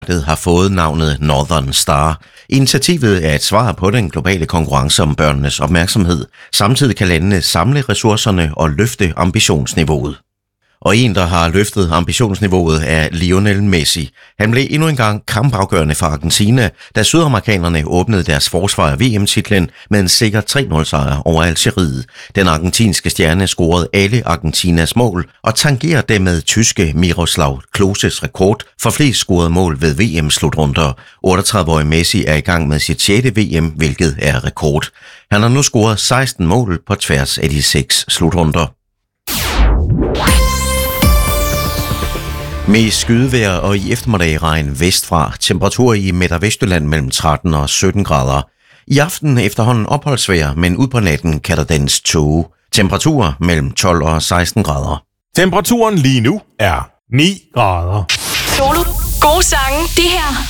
Det har fået navnet Northern Star. Initiativet er et svar på den globale konkurrence om børnenes opmærksomhed. Samtidig kan landene samle ressourcerne og løfte ambitionsniveauet. Og en, der har løftet ambitionsniveauet, er Lionel Messi. Han blev endnu engang kampafgørende for Argentina, da sydamerikanerne åbnede deres forsvar af VM-titlen med en sikker 3-0-sejr over Algeriet. Den argentinske stjerne scorede alle Argentinas mål og tangerer dermed tyske Miroslav Kloses rekord for flest scorede mål ved VM-slutrunder. 38-årige Messi er i gang med sit 6. VM, hvilket er rekord. Han har nu scoret 16 mål på tværs af de 6 slutrunder. Med skydevejr og i eftermiddag regn vestfra. Temperaturer i Midt- og Vestjylland mellem 13 og 17 grader. I aften efterhånden opholdsvejr, men ud på natten kan der dannes tåge. Temperaturer mellem 12 og 16 grader. Temperaturen lige nu er 9 grader. Zulu, gode sange. Det her